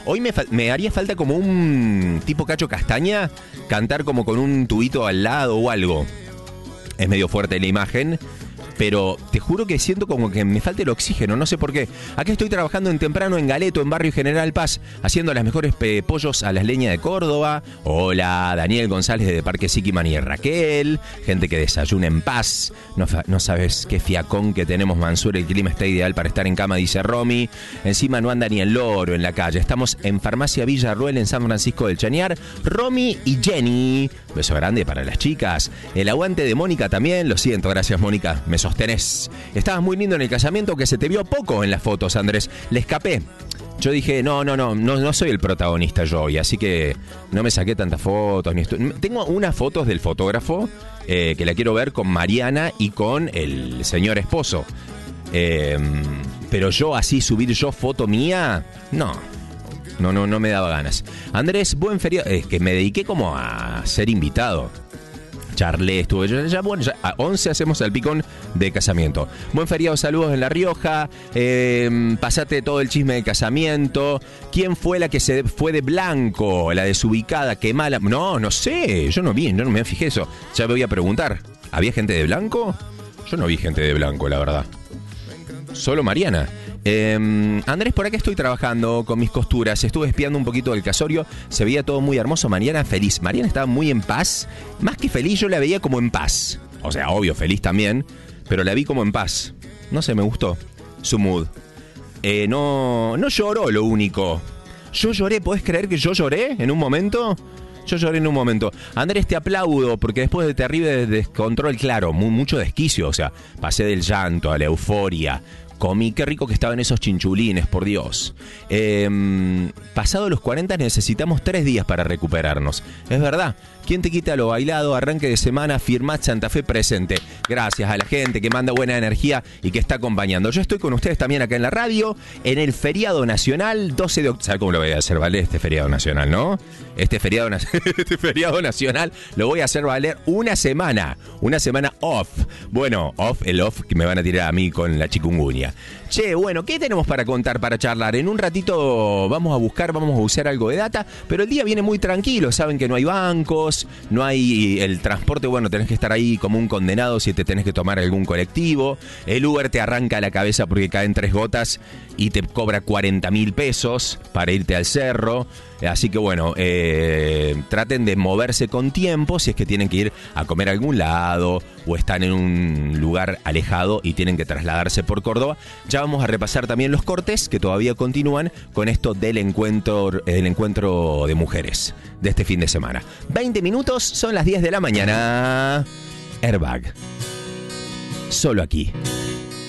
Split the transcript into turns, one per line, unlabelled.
Hoy me haría falta como un tipo Cacho Castaña, cantar como con un tubito al lado o algo. Es medio fuerte la imagen, pero te juro que siento como que me falta el oxígeno, no sé por qué. Aquí estoy trabajando en temprano en Galeto, en Barrio General Paz, haciendo las mejores pollos a las leñas de Córdoba. Hola, Daniel González de Parque Siquiman y Raquel. Gente que desayuna en paz. No sabes qué fiacón que tenemos, Mansur. El clima está ideal para estar en cama, dice Romy. Encima no anda ni el loro en la calle. Estamos en Farmacia Villarruel, en San Francisco del Chañar. Romy y Jenny. Beso grande para las chicas. El aguante de Mónica también. Lo siento, gracias, Mónica. Me sostenés. Estabas muy lindo en el casamiento, que se te vio poco en las fotos, Andrés. Le escapé. Yo dije, no soy el protagonista yo, y así que no me saqué tantas fotos. Tengo unas fotos del fotógrafo que la quiero ver con Mariana y con el señor esposo. Pero yo así, subir yo foto mía, no me daba ganas. Andrés, buen feriado. Es que me dediqué como a ser invitado. Charlé, estuve ya a 11 hacemos el picón de casamiento. Buen feriado, saludos en La Rioja. Pasate todo el chisme de casamiento. ¿Quién fue la que se fue de blanco? La desubicada, qué mala. No sé, yo no me fijé eso. Ya me voy a preguntar. ¿Había gente de blanco? Yo no vi gente de blanco, la verdad. Solo Mariana. Andrés, por acá estoy trabajando con mis costuras. Estuve espiando un poquito del casorio. Se veía todo muy hermoso. Mariana feliz. Mariana estaba muy en paz. Más que feliz, yo la veía como en paz. O sea, obvio, feliz también. Pero la vi como en paz. No sé, me gustó su mood. No lloró, lo único. Yo lloré. ¿Podés creer que yo lloré en un momento? Yo lloré en un momento. Andrés, te aplaudo, porque después de terrible descontrol, claro, mucho desquicio. O sea, pasé del llanto a la euforia. Comí, qué rico que estaban esos chinchulines, por Dios. Pasado los 40 necesitamos 3 días para recuperarnos. Es verdad. ¿Quién te quita lo bailado? Arranque de semana, Firmat Santa Fe presente. Gracias a la gente que manda buena energía y que está acompañando. Yo estoy con ustedes también acá en la radio, en el feriado nacional, 12 de octubre. ¿Sabes cómo lo voy a hacer valer este feriado nacional, no? Este feriado nacional lo voy a hacer valer una semana off. Bueno, el off que me van a tirar a mí con la chikungunya. Che, bueno, ¿qué tenemos para contar, para charlar? En un ratito vamos a usar algo de data, pero el día viene muy tranquilo. Saben que no hay bancos, no hay el transporte, bueno, tenés que estar ahí como un condenado si te tenés que tomar algún colectivo. El Uber te arranca la cabeza porque caen 3 gotas y te cobra 40.000 pesos para irte al cerro. Así que bueno, traten de moverse con tiempo si es que tienen que ir a comer a algún lado o están en un lugar alejado y tienen que trasladarse por Córdoba. Ya vamos a repasar también los cortes que todavía continúan con esto del encuentro de mujeres de este fin de semana. 20 minutos, son las 10 de la mañana. Airbag. Solo aquí.